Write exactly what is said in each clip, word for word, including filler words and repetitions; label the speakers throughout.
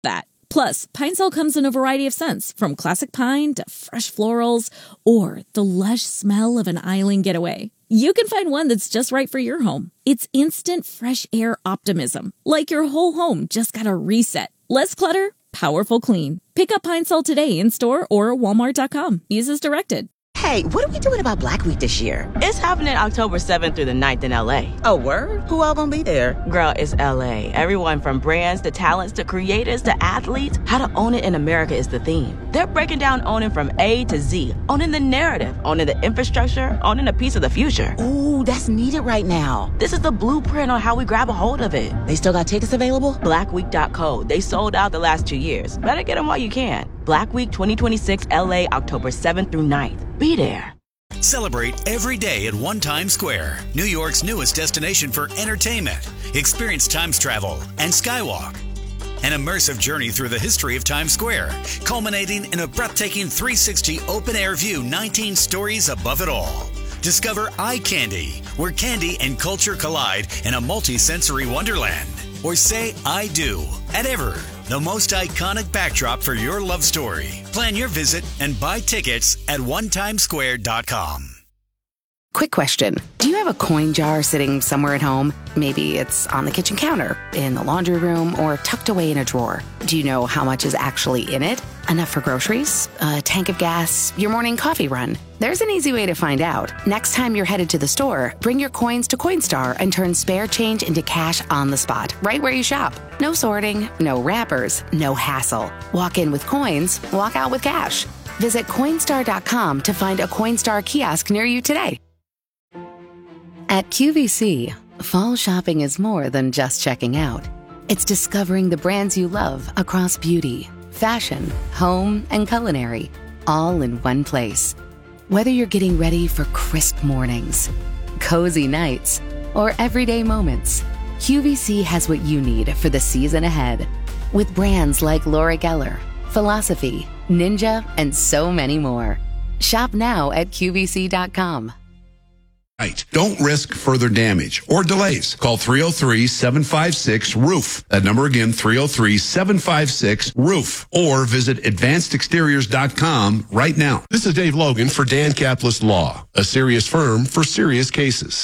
Speaker 1: that. Plus, Pine Sol comes in a variety of scents, from classic pine to fresh florals or the lush smell of an island getaway. You can find one that's just right for your home. It's instant fresh air optimism, like your whole home just got a reset. Less clutter, powerful clean. Pick up Pine Sol today in store or walmart dot com. Use as directed.
Speaker 2: Hey, what are we doing about Black Week this year?
Speaker 3: It's happening October seventh through the ninth in L A.
Speaker 2: Oh, word? Who all gonna be there?
Speaker 3: Girl, it's L A. Everyone from brands to talents to creators to athletes. How to own it in America is the theme. They're breaking down owning from A to Z. Owning the narrative, owning the infrastructure, owning a piece of the future.
Speaker 2: Ooh, that's needed right now.
Speaker 3: This is the blueprint on how we grab a hold of it.
Speaker 2: They still got tickets available?
Speaker 3: black week dot co. They sold out the last two years. Better get them while you can. Black Week twenty twenty-six L A, October seventh through ninth. Be there.
Speaker 4: Celebrate every day at One Times Square, New York's newest destination for entertainment. Experience Times travel and Skywalk. An immersive journey through the history of Times Square, culminating in a breathtaking three sixty open-air view, nineteen stories above it all. Discover Eye Candy, where candy and culture collide in a multi-sensory wonderland. Or say I do at Ever, the most iconic backdrop for your love story. Plan your visit and buy tickets at one times square dot com.
Speaker 5: Quick question. Do you have a coin jar sitting somewhere at home? Maybe it's on the kitchen counter, in the laundry room, or tucked away in a drawer. Do you know how much is actually in it? Enough for groceries, a tank of gas, your morning coffee run? There's an easy way to find out. Next time you're headed to the store, bring your coins to Coinstar and turn spare change into cash on the spot, right where you shop. No sorting, no wrappers, no hassle. Walk in with coins, walk out with cash. Visit Coinstar dot com to find a Coinstar kiosk near you today. At Q V C, fall shopping is more than just checking out. It's discovering the brands you love across beauty, fashion, home, and culinary, all in one place. Whether you're getting ready for crisp mornings, cozy nights, or everyday moments, Q V C has what you need for the season ahead. With brands like Laura Geller, Philosophy, Ninja, and so many more. Shop now at Q V C dot com.
Speaker 6: Don't risk further damage or delays. Call three oh three, seven five six, roof. That number again, three oh three, seven five six, roof. Or visit advanced exteriors dot com right now.
Speaker 7: This is Dave Logan for Dan Capitalist Law, a serious firm for serious cases.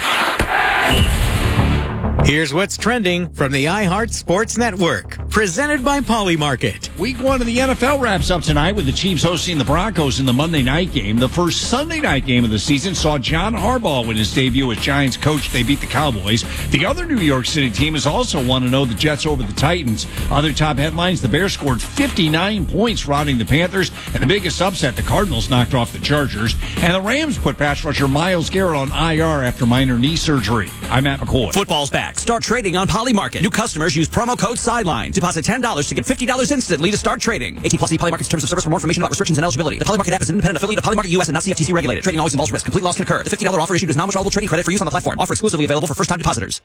Speaker 8: Here's what's trending from the iHeart Sports Network, presented by Polymarket.
Speaker 9: Week one of the N F L wraps up tonight with the Chiefs hosting the Broncos in the Monday night game. The first Sunday night game of the season saw John Harbaugh win his debut as Giants coach. They beat the Cowboys. The other New York City team is also one to know the Jets over the Titans. Other top headlines, the Bears scored fifty-nine points routing the Panthers, and the biggest upset, the Cardinals knocked off the Chargers. And the Rams put pass rusher Myles Garrett on I R after minor knee surgery. I'm Matt McCoy.
Speaker 10: Football's back. Start trading on Polymarket. New customers use promo code SIDELINE. Deposit ten dollars to get fifty dollars instantly to start trading. eighteen plus, see Polymarket's terms of service for more information about restrictions and eligibility. The Polymarket app is an independent affiliate of Polymarket U S and not C F T C regulated. Trading always involves risk. Complete loss can occur. The fifty dollars offer issued is non-withdrawable trading credit for use on the platform. Offer exclusively available for first-time depositors.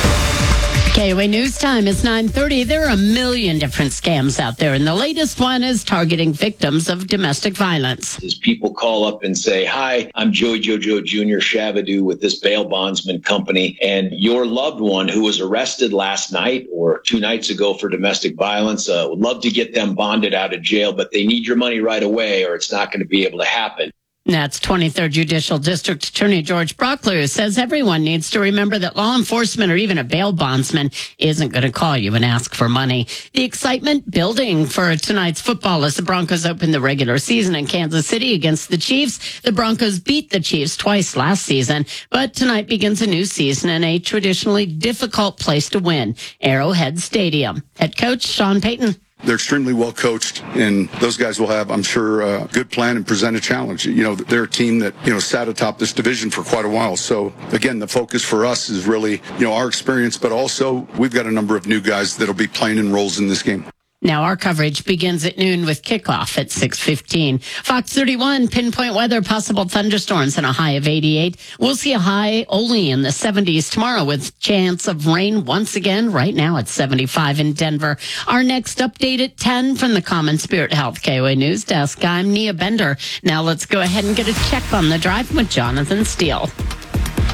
Speaker 11: K O A News Time is nine thirty. There are a million different scams out there, and the latest one is targeting victims of domestic violence.
Speaker 12: As people call up and say, hi, I'm Joey Jojo Junior Shavadu with this bail bondsman company, and your loved one who was arrested last night or two nights ago for domestic violence, uh, would love to get them bonded out of jail, but they need your money right away or it's not going to be able to happen.
Speaker 11: That's twenty-third Judicial District Attorney George Brockler, who says everyone needs to remember that law enforcement or even a bail bondsman isn't going to call you and ask for money. The excitement building for tonight's football as the Broncos open the regular season in Kansas City against the Chiefs. The Broncos beat the Chiefs twice last season, but tonight begins a new season in a traditionally difficult place to win, Arrowhead Stadium. Head coach Sean Payton.
Speaker 13: They're extremely well coached, and those guys will have, I'm sure, a good plan and present a challenge. You know, they're a team that, you know, sat atop this division for quite a while. So, again, the focus for us is really, you know, our experience, but also we've got a number of new guys that'll be playing in roles in this game.
Speaker 11: Now our coverage begins at noon with kickoff at six fifteen. Fox thirty-one, pinpoint weather, possible thunderstorms and a high of eighty-eight. We'll see a high only in the seventies tomorrow with chance of rain once again. Right now it's seventy-five in Denver. Our next update at ten from the Common Spirit Health K O A News Desk. I'm Nia Bender. Now let's go ahead and get a check on the drive with Jonathan Steele.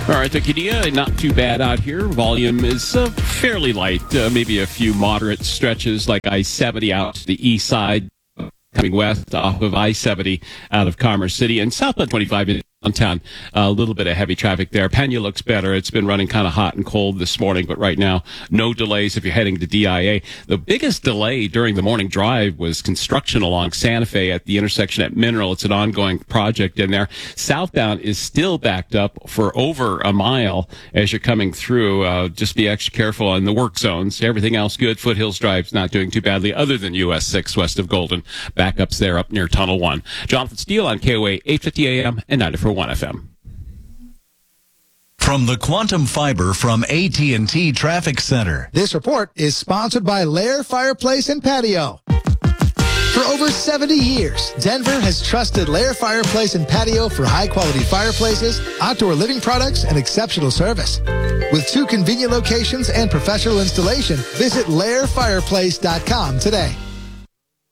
Speaker 14: All right, the Qiddiya, not too bad out here. Volume is uh, fairly light, uh, maybe a few moderate stretches like I seventy out to the east side, coming west off of I seventy out of Commerce City, and southbound twenty-five in downtown. A little bit of heavy traffic there. Pena looks better. It's been running kind of hot and cold this morning, but right now, no delays if you're heading to D I A. The biggest delay during the morning drive was construction along Santa Fe at the intersection at Mineral. It's an ongoing project in there. Southbound is still backed up for over a mile as you're coming through. Uh, just be extra careful in the work zones. Everything else good. Foothills Drive's not doing too badly other than U S six west of Golden. Backups there up near Tunnel one. Jonathan Steele on K O A eight fifty A M and ninety-four point one F M.
Speaker 15: From the Quantum Fiber from A T and T Traffic Center.
Speaker 16: This report is sponsored by Lair Fireplace and Patio. For over seventy years, Denver has trusted Lair Fireplace and Patio for high-quality fireplaces, outdoor living products, and exceptional service. With two convenient locations and professional installation, visit lair fireplace dot com today.